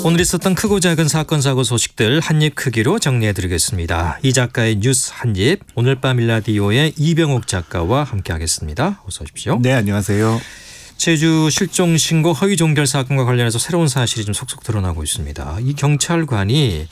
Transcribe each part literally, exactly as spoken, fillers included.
오늘 있었던 크고 작은 사건 사고 소식들 한입 크기로 정리해드리겠습니다. 이 작가의 뉴스 한입, 오늘 밤 일라디오의 이병옥 작가와 함께하겠습니다. 어서 오십시오. 네, 안녕하세요. 제주 실종 신고 허위 종결 사건과 관련해서 새로운 사실이 좀 속속 드러나고 있습니다. 이 경찰관이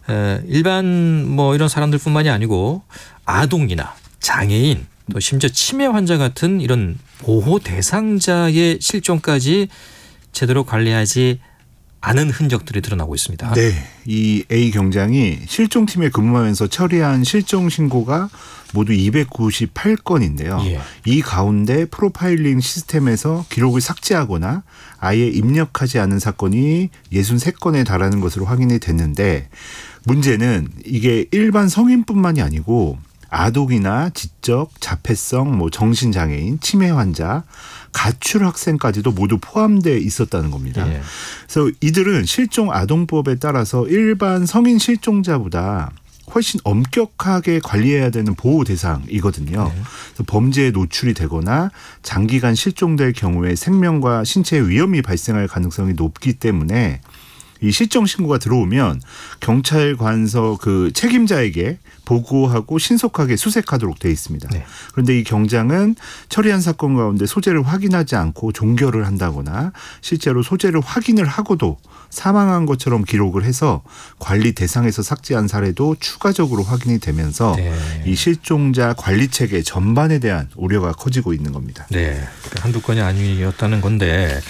일반 뭐 이런 사람들뿐만이 아니고 아동이나 장애인 또 심지어 치매 환자 같은 이런 보호 대상자의 실종까지 제대로 관리하지 않은 흔적들이 드러나고 있습니다. 네, 이 A 경장이 실종팀에 근무하면서 처리한 실종 신고가 모두 이백구십팔 건인데요. 예. 이 가운데 프로파일링 시스템에서 기록을 삭제하거나 아예 입력하지 않은 사건이 육십삼 건에 달하는 것으로 확인이 됐는데, 문제는 이게 일반 성인뿐만이 아니고 아동이나 지적, 자폐성, 뭐 정신장애인, 치매 환자, 가출 학생까지도 모두 포함되어 있었다는 겁니다. 예. 그래서 이들은 실종 아동법에 따라서 일반 성인 실종자보다 훨씬 엄격하게 관리해야 되는 보호 대상이거든요. 네. 그래서 범죄에 노출이 되거나 장기간 실종될 경우에 생명과 신체에 위험이 발생할 가능성이 높기 때문에 이 실종 신고가 들어오면 경찰관서 그 책임자에게 보고하고 신속하게 수색하도록 되어 있습니다. 네. 그런데 이 경장은 처리한 사건 가운데 소재를 확인하지 않고 종결을 한다거나 실제로 소재를 확인을 하고도 사망한 것처럼 기록을 해서 관리 대상에서 삭제한 사례도 추가적으로 확인이 되면서 네. 이 실종자 관리 체계 전반에 대한 우려가 커지고 있는 겁니다. 네, 한두 건이 아니었다는 건데,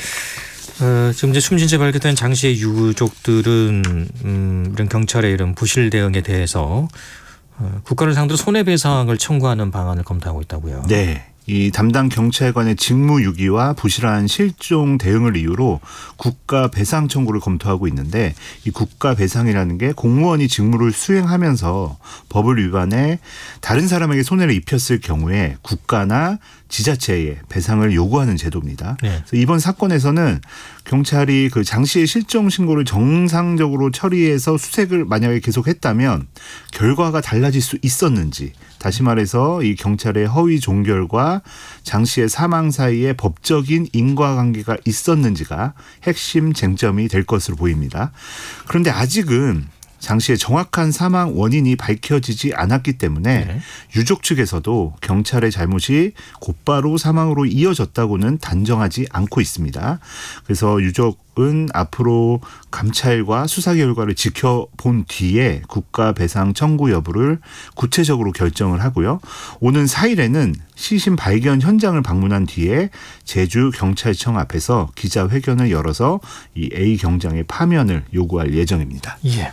어, 지금 이제 숨진 채 발견된 장 씨의 유족들은 음, 이런 경찰의 이런 부실 대응에 대해서 어, 국가를 상대로 손해배상을 청구하는 방안을 검토하고 있다고요. 네. 이 담당 경찰관의 직무유기와 부실한 실종 대응을 이유로 국가 배상 청구를 검토하고 있는데, 이 국가 배상이라는 게 공무원이 직무를 수행하면서 법을 위반해 다른 사람에게 손해를 입혔을 경우에 국가나 지자체에 배상을 요구하는 제도입니다. 네. 그래서 이번 사건에서는 경찰이 그 장 씨의 실종 신고를 정상적으로 처리해서 수색을 만약에 계속했다면 결과가 달라질 수 있었는지, 다시 말해서 이 경찰의 허위 종결과 장 씨의 사망 사이에 법적인 인과관계가 있었는지가 핵심 쟁점이 될 것으로 보입니다. 그런데 아직은 장 씨의 정확한 사망 원인이 밝혀지지 않았기 때문에 네. 유족 측에서도 경찰의 잘못이 곧바로 사망으로 이어졌다고는 단정하지 않고 있습니다. 그래서 유족은 앞으로 감찰과 수사 결과를 지켜본 뒤에 국가 배상 청구 여부를 구체적으로 결정을 하고요. 오는 사 일에는 시신 발견 현장을 방문한 뒤에 제주 경찰청 앞에서 기자회견을 열어서 이 A 경장의 파면을 요구할 예정입니다. 예.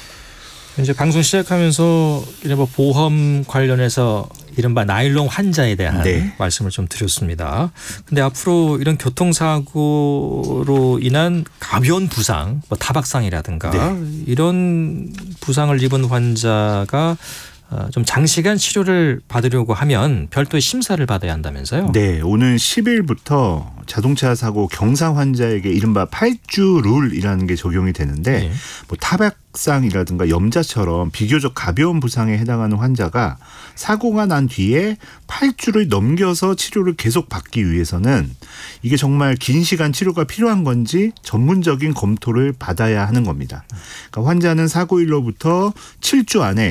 이제 방송 시작하면서 이런 뭐 보험 관련해서 이른바 나일론 환자에 대한 네. 말씀을 좀 드렸습니다. 근데 앞으로 이런 교통사고로 인한 가벼운 부상, 뭐 타박상이라든가 네. 이런 부상을 입은 환자가 좀 장시간 치료를 받으려고 하면 별도의 심사를 받아야 한다면서요? 네, 오는 십 일부터 자동차 사고 경사 환자에게 이른바 팔 주 룰이라는 게 적용이 되는데 네. 뭐 타박상이라든가 염자처럼 비교적 가벼운 부상에 해당하는 환자가 사고가 난 뒤에 팔 주를 넘겨서 치료를 계속 받기 위해서는 이게 정말 긴 시간 치료가 필요한 건지 전문적인 검토를 받아야 하는 겁니다. 그러니까 환자는 사고일로부터 칠 주 안에